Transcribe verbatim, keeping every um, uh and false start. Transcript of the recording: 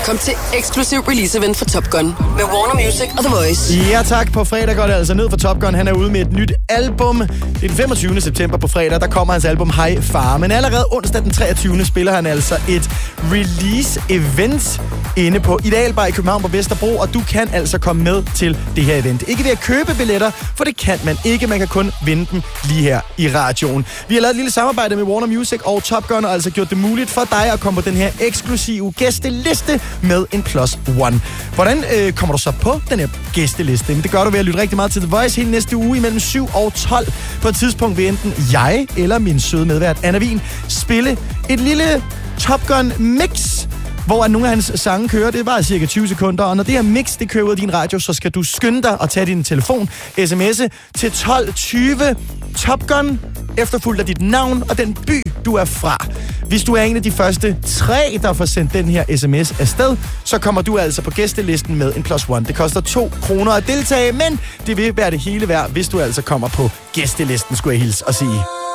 Kom til eksklusiv release-event for Top Gun med Warner Music og The Voice. Ja tak, på fredag går det altså ned for Top Gun. Han er ude med et nyt album. Det er den femogtyvende september på fredag, der kommer hans album High Far. Men allerede onsdag den treogtyvende spiller han altså et release-event inde på Idealbar i København på Vesterbro, og du kan altså komme med til det her event. Ikke ved at købe billetter, for det kan man ikke. Man kan kun vinde dem lige her i radioen. Vi har lavet et lille samarbejde med Warner Music og Top Gun, og altså gjort det muligt for dig at komme på den her eksklusive gæsteliste med en plus one. Hvordan øh, kommer du så på den her gæsteliste? Men det gør du ved at lytte rigtig meget til The Voice hele næste uge imellem syv og tolv. På et tidspunkt vil enten jeg eller min søde medvært Anna Wien spille et lille Top Gun mix, hvor nogle af hans sange kører. Det var cirka tyve sekunder, og når det her mix det kører ud af din radio, så skal du skynde dig og tage din telefon, sms'e til tolv tyve Top Gun, efterfulgt af dit navn og den by, du er fra. Hvis du er en af de første tre, der får sendt den her sms afsted, så kommer du altså på gæstelisten med en plus one. Det koster to kroner at deltage, men det vil være det hele værd, hvis du altså kommer på gæstelisten, skulle jeg hilse og sige.